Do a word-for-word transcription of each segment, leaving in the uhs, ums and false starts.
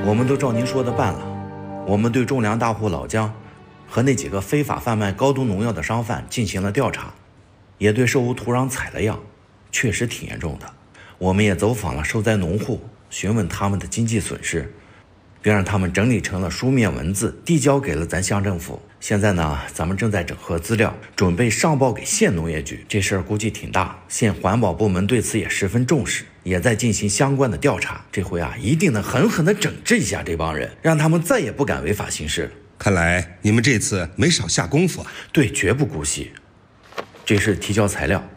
我们都照您说的办了。我们对种粮大户老姜和那几个非法贩卖高毒农药的商贩进行了调查，也对寿屋土壤采了样，确实挺严重的。我们也走访了受灾农户，询问他们的经济损失，并让他们整理成了书面文字，递交给了咱乡政府。现在呢，咱们正在整合资料，准备上报给县农业局。这事儿估计挺大，县环保部门对此也十分重视，也在进行相关的调查。这回啊，一定能狠狠地整治一下这帮人，让他们再也不敢违法行事。 看来你们这次没少下功夫啊。 对，绝不姑息。这是提交材料。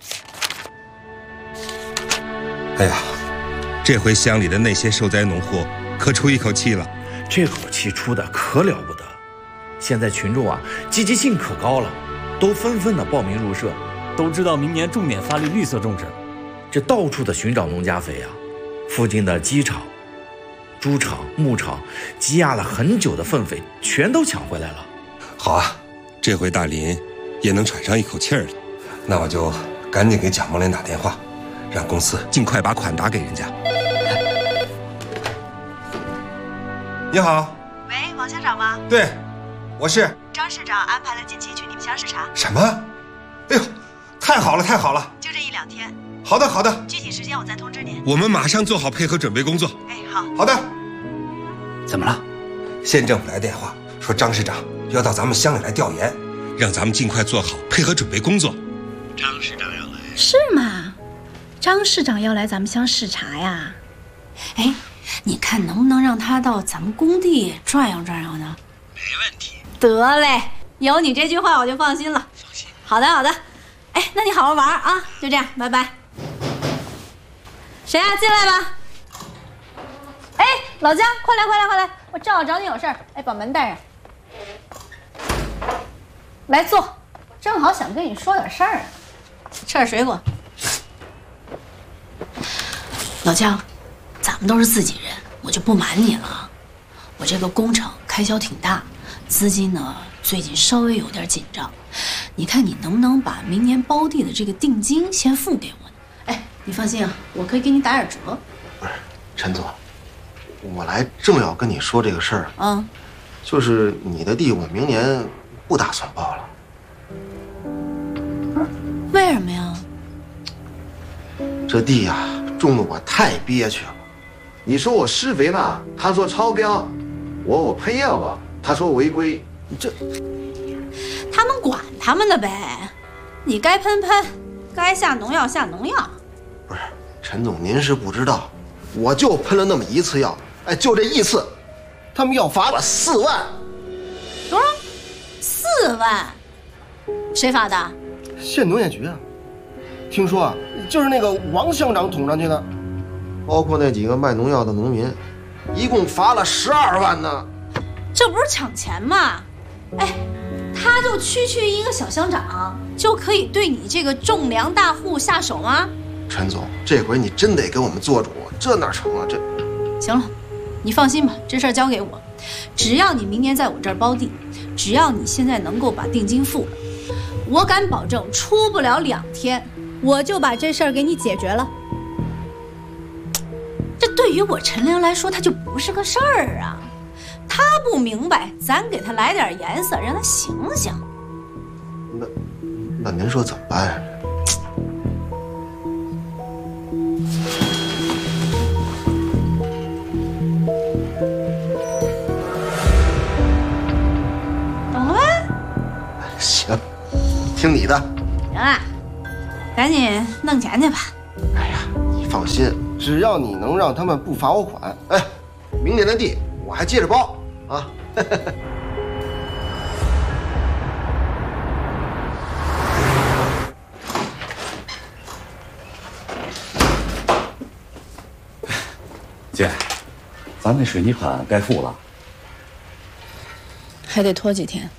哎呀，这回乡里的那些受灾农户可出一口气了。 这口气出的可了不得。现在群众啊，积极性可高了，都纷纷的报名入社， 都知道明年重点发力绿色种植。 这到处的寻找农家肥啊，附近的鸡场、猪场、牧场积压了很久的粪肥全都抢回来了。 好啊，这回大林也能喘上一口气儿了。那我就赶紧给蒋梦莲打电话，让公司尽快把款打给人家。你好。 喂，王乡长吗？ 对，我是。 张市长安排了近期去你们乡视察。 什么？哎呦，太好了，太好了！ 就这一两天。 好的，好的。 具体时间我再通知您。 我们马上做好配合准备工作。 哎，好。 好的。 怎么了？ 县政府来电话说张市长要到咱们乡里来调研，让咱们尽快做好配合准备工作。 张市长要来。 是吗？张市长要来咱们乡视察呀？ 哎，你看能不能让他到咱们工地转悠转悠呢？ 没问题。 得嘞，有你这句话我就放心了。 放心。 好的，好的。哎，那你好好玩啊！就这样，拜拜。谁啊？进来吧。哎，老姜，快来，快来，快来！我正好找你有事儿。哎，把门带上。来坐，正好想跟你说点事儿。吃点水果。老姜，咱们都是自己人，我就不瞒你了。我这个工程开销挺大，资金呢最近稍微有点紧张。你看你能不能把明年包地的这个定金先付给我呢？哎，你放心啊，我可以给你打点折。 不是，陈总，我来正要跟你说这个事儿。 嗯， 就是你的地我明年不打算包了。 为什么呀？ 这地呀、啊，种得我太憋屈了。你说我施肥了，他说超标；我我喷药吧，他说违规。这他们管他们的呗，你该喷喷，该下农药下农药。 不是，陈总，您是不知道，我就喷了那么一次药，哎，就这一次，他们要罚我四万。 多少？四万？谁罚的？ 县农业局啊。听说啊，就是那个王乡长捅上去的， 包括那几个卖农药的农民，一共罚了十二万呢。 这不是抢钱吗？哎，他就区区一个小乡长，就可以对你这个种粮大户下手吗？ 陈总，这回你真得给我们做主，这哪成啊？这行了，你放心吧，这事儿交给我，只要你明年在我这儿包地，只要你现在能够把定金付了，我敢保证出不了两天，我就把这事儿给你解决了。这对于我陈玲来说，它就不是个事儿啊。他不明白，咱给他来点颜色，让他醒醒。 那那您说怎么办啊？ 懂了呗？ 行，听你的。 行啊，赶紧弄钱去吧。 哎呀，你放心， 只要你能让他们不罚我款， 哎，明年的地我还接着包啊。 姐，咱那水泥款该付了， 还得拖几天。